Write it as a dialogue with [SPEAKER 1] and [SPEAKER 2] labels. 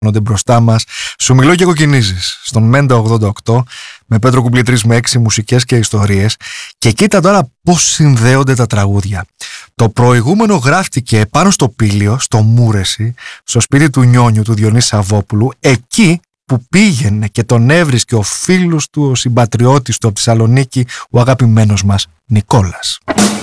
[SPEAKER 1] μπροστά μας. Σου μιλώ και κοκκινίζεις στον Μέντα 88 με Πέτρο Κουμπλή με 6 μουσικές και ιστορίες. Και κοίτα τώρα πώς συνδέονται τα τραγούδια. Το προηγούμενο γράφτηκε πάνω στο Πήλιο, στο Μούρεση, στο σπίτι του Νιόνιου, του Διονύση Σαββόπουλου, εκεί που πήγαινε και τον έβρισκε ο φίλος του, ο συμπατριώτης του από τη Θεσσαλονίκη, ο αγαπημένος μας Νικόλας.